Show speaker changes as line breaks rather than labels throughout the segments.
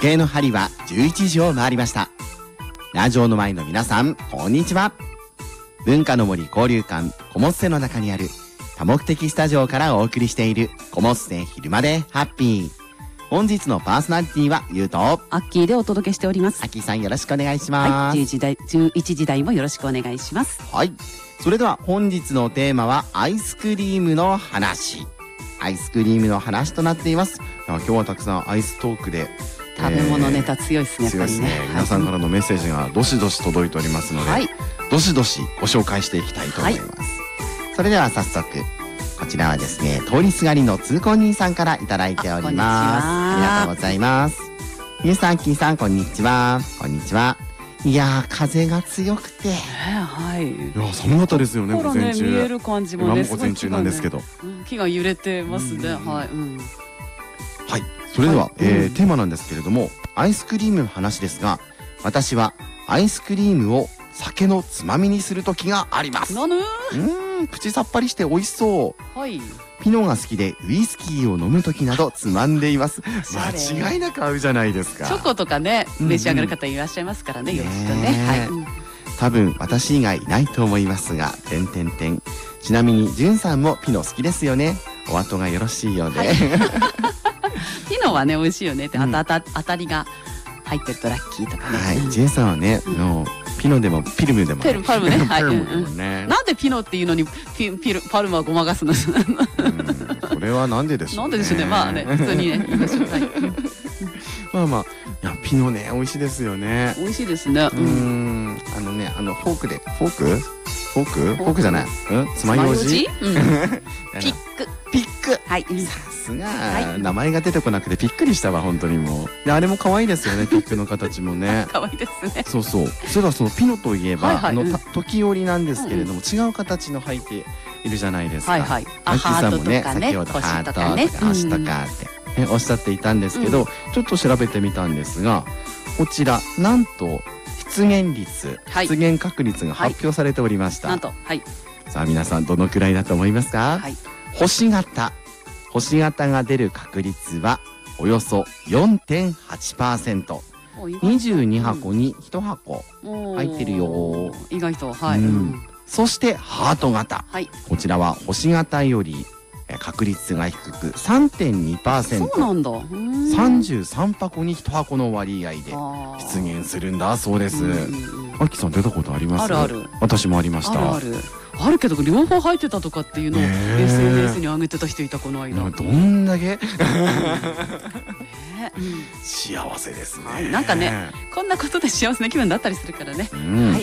計の針は11時を回りました。ラジオの前の皆さん、こんにちは。文化の森交流館コモッセの中にある多目的スタジオからお送りしているコモッセ昼までハッピー。本日のパーソナリティはゆうと
アッキーでお届けしております。
アッキーさん、よろしくお願いします。
はい、11時台もよろしくお願いします。
はい。それでは本日のテーマはアイスクリームの話。アイスクリームの話となっています。今日はたくさんアイストークで
食べ物ネタ強いですね、
強いですね。皆さんからのメッセージがどしどし届いておりますので、はい、どしどしご紹介していきたいと思います。はい、それでは早速、こちらはですね、通りすがりの通行人さんからいただいております。ありがとうございます。ゆうさん、アッキーさん、こんにちは。こんにちは。いやー、風が強くて、
はい。
いや寒かったですよね、午前中。
見える感じもね、
今も午前中なんですけど、
木が揺れてますね。はい。
はい。それでは、テーマなんですけれども、アイスクリームの話ですが、私はアイスクリームを酒のつまみにする時があります。口さっぱりして美味しそう。はい。ピノが好きでウイスキーを飲む時などつまんでいます。間違いなく合うじゃないですか。
チョコとかね、召し上がる方いらっしゃいますからね、よくとね。はい。
多分私以外いないと思いますが、ちなみにじゅんさんもピノ好きですよね。お後がよろしいようで。
ピノはね、美味しいよねって、当たりが入ってるとラッキーとかね。
はい、ジェイさんはね、ピノでもピルムでも。
パルムね。はい。
なん
でピノっていうのにパルムはごまかすの？
これはなんででしょうね。
なんででしょうね。まあね、普通にね、言いましょう。
まあまあ、いや、ピノね、美味しいですよね。
美味しいですね。
フォークで、フォークじゃない。爪楊枝？ピック。はい。さすが、名前が出てこなくてびっくりしたわ、本当にもう。あれも可愛いですよね、ピックの形もね。
可愛いですね。
そうそう。それではそのピノといえば、時折なんですけれども、違う形の入っているじゃないですか。はいはい。
アッキーさんもね、
先ほどハートとか星とかっておっしゃっていたんですけど、ちょっと調べてみたんですが、こちら、なんと、出現確率が発表されておりました。なんと、はい。さあ皆さん、どのくらいだと思いますか？はい。星型が出る確率はおよそ 4.8%。22箱に1箱入ってるよ。
意外と、はい。
そしてハート型。こちらは星型より確率が低く 3.2%。そうなんだ。33箱に1箱の割合で出現するんだそうです。アッキーさん出たことあります？ある。私もありました。
あるけど両方入ってたとかっていうのを SNS に上げてた人いた、この間。
どんだけ幸せですね。
なんかね、こんなことで幸せな気分だったりするからね。
はい、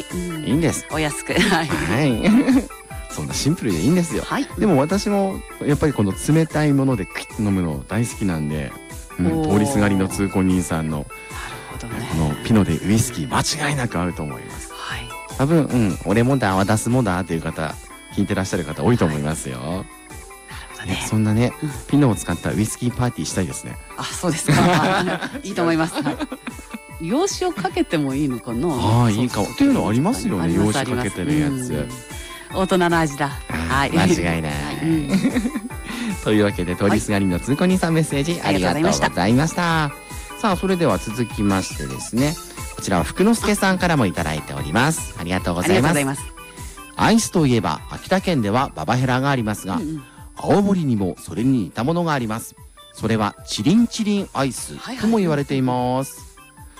いいんです。
お安く。
はい。そんなシンプルでいいんですよ。でも私もやっぱりこの冷たいものでクイッと飲むの大好きなんで、通りすがりの通行人さんのこのピノでウイスキー間違いなく合うと思います。多分、俺もだ、私もだっていう方、聞いてらっしゃる方多いと思いますよ。なるほどね。そんなね、ピノを使ったウイスキーパーティーしたいですね。
あ、そうですか。いいと思います。洋酒をかけてもいいのかな？
ああ、いいかも。っていうのありますよね、洋酒かけてるやつ。
大人の味だ。はい。
間違いない。というわけで、通りすがりの通行人さんメッセージありがとうございました。さあ、それでは続きましてですね、こちらは福之助さんからもいただいております。ありがとうございます。アイスといえば秋田県ではババヘラがありますが、青森にもそれに似たものがあります。それはチリンチリンアイスとも言われています。